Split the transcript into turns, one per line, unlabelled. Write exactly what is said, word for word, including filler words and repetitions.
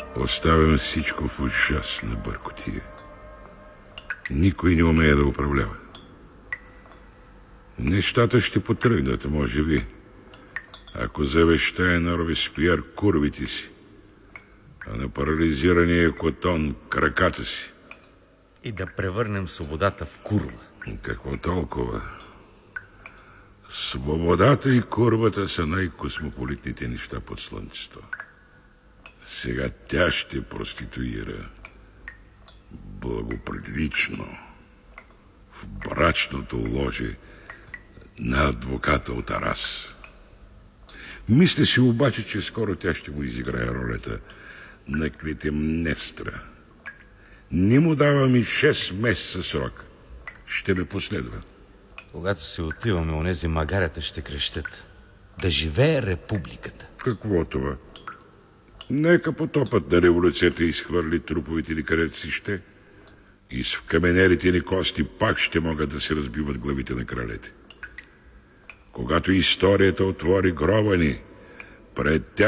Оставям всичко в ужасна бъркотия. Никой не умее да управлява. Нещата ще потръгнат, може би, ако завещае на Робеспиер курвите си, а на парализирания Котон краката си.
И да превърнем свободата в курва.
Какво толкова? Свободата и курвата са най-космополитните неща под слънцето. Сега тя ще проституира благоприлично в брачното ложе на адвоката от Арас. Мисля си обаче, че скоро тя ще му изиграе ролята на Клетимнестра. Не му давам и шест месеца срок. Ще ме последва.
Когато се отиваме, онези магарята ще крещят: да живее републиката.
Какво това? Нека потопът на революцията изхвърли труповете ни където си ще. И с вкаменелите ни кости пак ще могат да се разбиват главите на кралете. Когато историята отвори гроба ни, пред тях